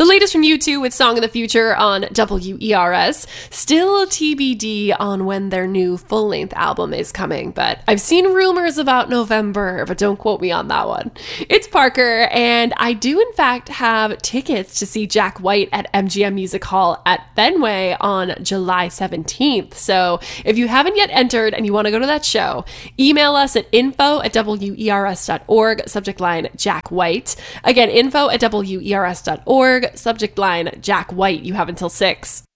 The latest from U2 with Song of the Future on WERS. Still TBD on when their new full-length album is coming, but I've seen rumors about November, but don't quote me on that one. It's Parker, and I do in fact have tickets to see Jack White at MGM Music Hall at Fenway on July 17th. So if you haven't yet entered and you want to go to that show, email us at info@wers.org, subject line Jack White. Again, info@wers.org, subject line Jack White. You have until 6.